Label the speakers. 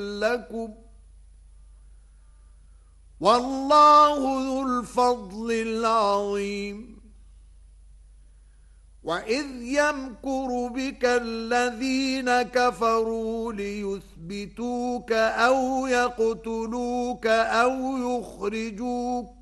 Speaker 1: لكم والله ذو الفضل العظيم وإذ يمكر بك الذين كفروا ليثبتوك أو يقتلوك أو يخرجوك